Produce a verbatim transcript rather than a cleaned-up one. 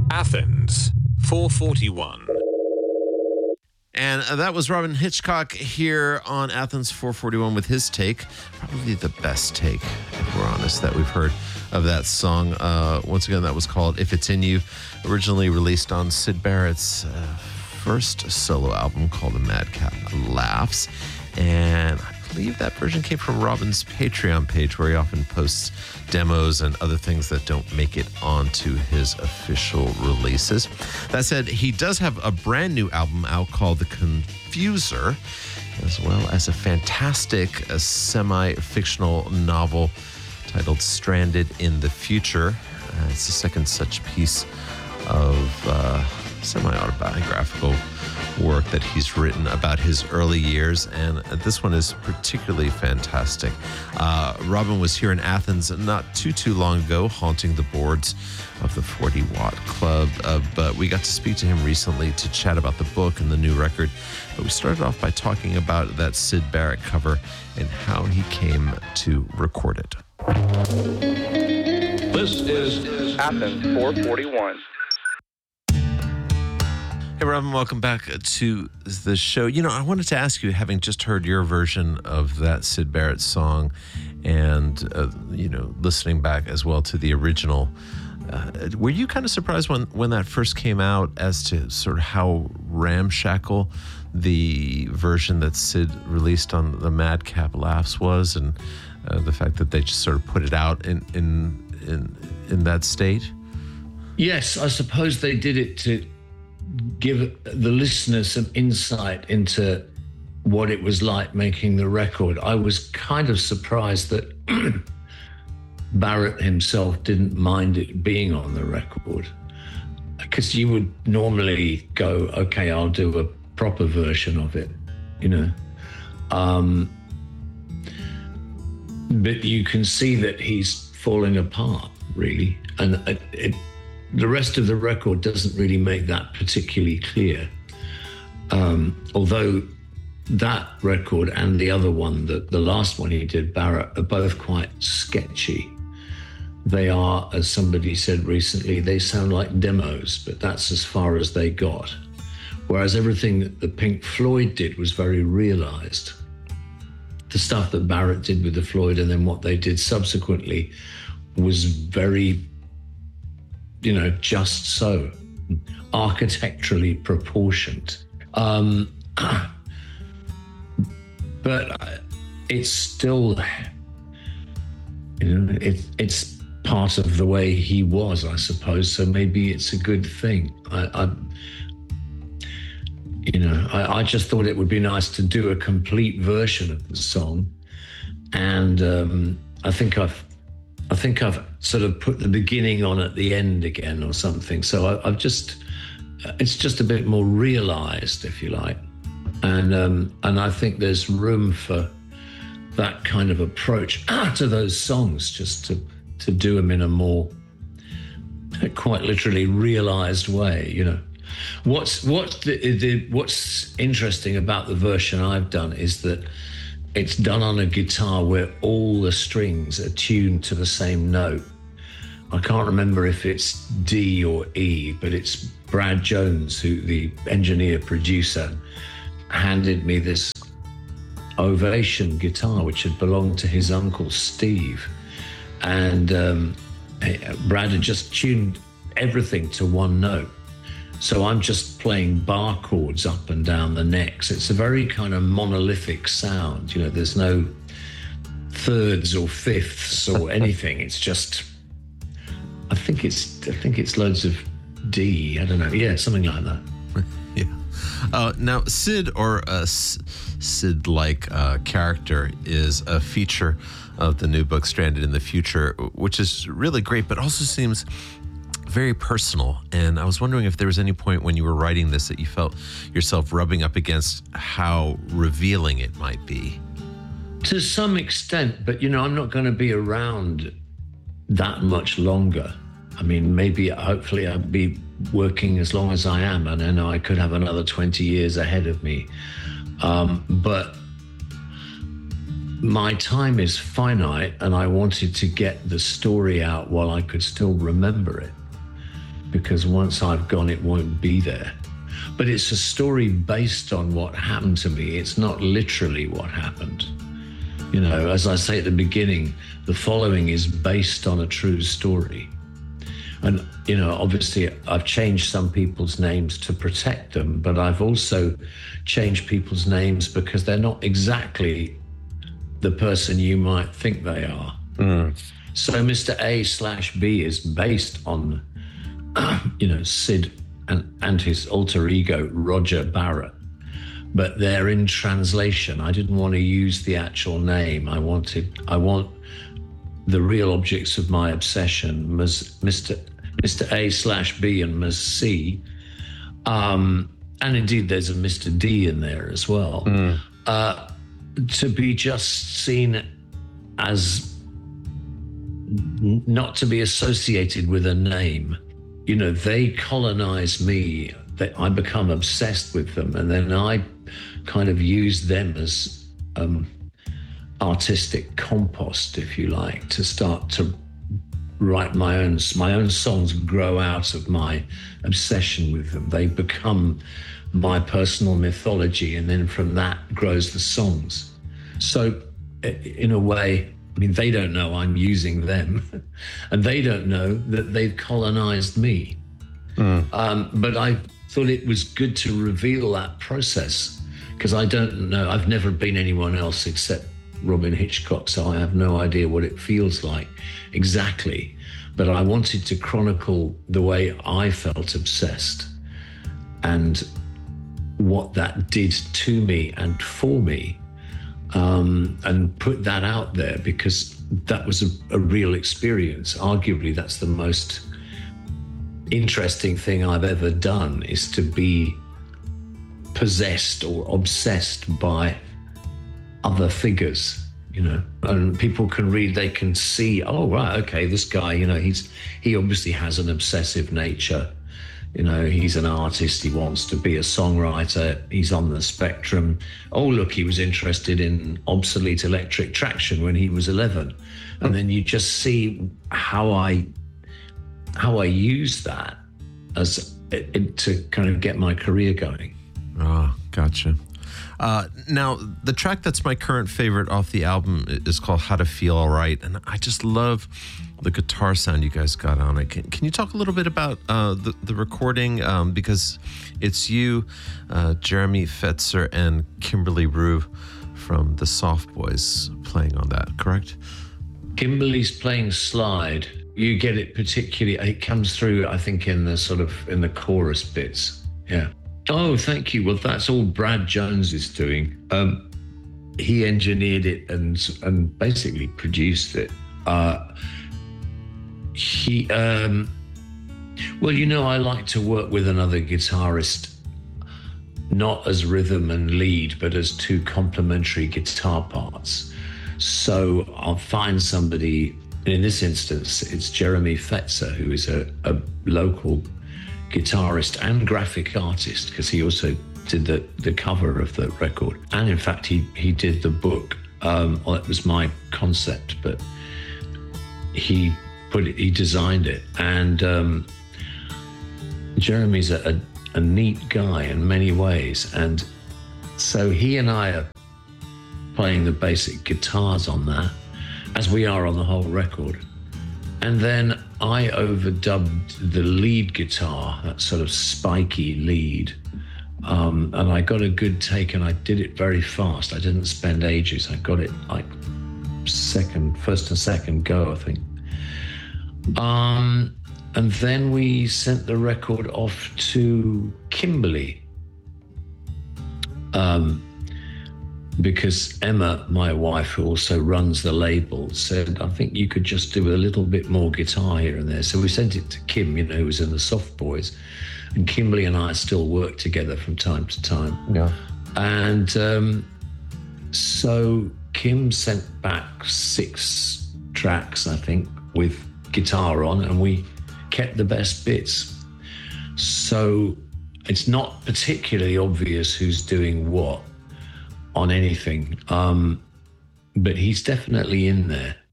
Athens, four forty-one. And uh, that was Robyn Hitchcock here on Athens four forty-one with his take, probably the best take, if we're honest, that we've heard of that song. Uh, once again, that was called If It's In You, originally released on Syd Barrett's uh, first solo album called The Madcap Laughs. And I believe that version came from Robyn's Patreon page, where he often posts demos and other things that don't make it onto his official releases. That said, he does have a brand new album out called The Confuser, as well as a fantastic uh, semi-fictional novel titled Stranded in the Future. Uh, it's the second such piece of uh, semi-autobiographical work that he's written about his early years, and this one is particularly fantastic. Uh, Robyn was here in Athens not too, too long ago, haunting the boards of the forty watt Club, uh, but we got to speak to him recently to chat about the book and the new record. But we started off by talking about that Syd Barrett cover and how he came to record it. This is Athens four forty-one. Hey, Robyn, welcome back to the show. You know, I wanted to ask you, having just heard your version of that Syd Barrett song and, uh, you know, listening back as well to the original, uh, were you kind of surprised when, when that first came out as to sort of how ramshackle the version that Syd released on the Madcap Laughs was, and uh, the fact that they just sort of put it out in, in, in, in that state? Yes, I suppose they did it to give the listener some insight into what it was like making the record. I was kind of surprised that Barrett himself didn't mind it being on the record, because you would normally go, okay, I'll do a proper version of it, you know. Um, but you can see that he's falling apart, really. And it, it the rest of the record doesn't really make that particularly clear. Um, although that record and the other one, the, the last one he did, Barrett, are both quite sketchy. They are, as somebody said recently, they sound like demos, but that's as far as they got. Whereas everything that the Pink Floyd did was very realized. The stuff that Barrett did with the Floyd and then what they did subsequently was very, you know, just so, architecturally proportioned. Um, but it's still, you know, it, it's part of the way he was, I suppose, so maybe it's a good thing. I, I you know, I, I just thought it would be nice to do a complete version of the song, and um, I think I've I think I've sort of put the beginning on at the end again or something. So I, I've just, it's just a bit more realized, if you like. And um, and I think there's room for that kind of approach to those songs, just to, to do them in a more, quite literally realized way, you know. What's, what's, the, the, what's interesting about the version I've done is that it's done on a guitar where all the strings are tuned to the same note. I can't remember if it's D or E, but it's Brad Jones, who the engineer producer, handed me this Ovation guitar, which had belonged to his uncle Steve. And um, Brad had just tuned everything to one note. So I'm just playing bar chords up and down the necks. It's a very kind of monolithic sound. You know, there's no thirds or fifths or anything. It's just, I think it's, I think it's loads of D. I don't know. Yeah, something like that. Yeah. Uh, now, Syd, or a Syd-like uh, character, is a feature of the new book, Stranded in the Future, which is really great, but also seems very personal. And I was wondering if there was any point when you were writing this that you felt yourself rubbing up against how revealing it might be. To some extent, but you know, I'm not going to be around that much longer. I mean, maybe, hopefully I'll be working as long as I am, and I know I could have another twenty years ahead of me. Um, but my time is finite, and I wanted to get the story out while I could still remember it. because once I've gone, it won't be there. But it's a story based on what happened to me. It's not literally what happened. You know, as I say at the beginning, the following is based on a true story. And, you know, obviously I've changed some people's names to protect them, but I've also changed people's names because they're not exactly the person you might think they are. Mm. So Mister A slash B is based on, uh, you know, Sid and, and his alter ego, Roger Barrett. But they're in translation. I didn't want to use the actual name. I wanted, I want the real objects of my obsession, Mister Mister A slash B and Miss C. Um, and indeed, there's a Mister D in there as well. Mm. Uh, to be just seen as not to be associated with a name. You know, they colonize me, they, I become obsessed with them, and then I kind of use them as um, artistic compost, if you like, to start to write my own, my own songs grow out of my obsession with them. They become my personal mythology, and then from that grows the songs. So in a way, I mean, they don't know I'm using them, and they don't know that they've colonized me. Mm. Um, but I thought it was good to reveal that process, because I don't know, I've never been anyone else except Robyn Hitchcock, so I have no idea what it feels like exactly. But I wanted to chronicle the way I felt obsessed and what that did to me and for me, um, and put that out there, because that was a, a real experience. Arguably, that's the most interesting thing I've ever done, is to be possessed or obsessed by other figures, you know, and people can read, they can see, oh, right, okay, this guy, you know, he's, he obviously has an obsessive nature. You know, he's an artist, he wants to be a songwriter, he's on the spectrum. Oh, look, he was interested in obsolete electric traction when he was eleven. And then you just see how I, how I use that as it, to kind of get my career going. Oh, gotcha. Uh, now, the track that's my current favorite off the album is called How to Feel All Right. And I just love the guitar sound you guys got on it. Can, can you talk a little bit about uh, the, the recording? Um, because it's you, uh, Jeremy Fetzer, and Kimberly Rue from the Soft Boys playing on that, correct? Kimberly's playing slide. You get it particularly, it comes through, I think, in the sort of, in the chorus bits. Yeah. Oh, thank you. Well, that's all Brad Jones is doing. Um, he engineered it and and basically produced it. Uh, he, um, well, you know, I like to work with another guitarist, not as rhythm and lead, but as two complementary guitar parts. So I'll find somebody, and in this instance, it's Jeremy Fetzer, who is a, a local guitarist and graphic artist, because he also did the, the cover of the record. And in fact, he, he did the book. Um, well, it was my concept, but he put it, he designed it. And um, Jeremy's a, a, a neat guy in many ways. And so he and I are playing the basic guitars on that, as we are on the whole record. And then I overdubbed the lead guitar, that sort of spiky lead. Um, and I got a good take, and I did it very fast. I didn't spend ages. I got it like second, first and second go, I think. Um, and then we sent the record off to Kimberly. Um, because Emma, my wife, who also runs the label, said, I think you could just do a little bit more guitar here and there. So we sent it to Kim, you know, who was in the Soft Boys. And Kimberly and I still work together from time to time. Yeah. And um, so Kim sent back six tracks, I think, with guitar on, and we kept the best bits. So it's not particularly obvious who's doing what on anything, um, but he's definitely in there.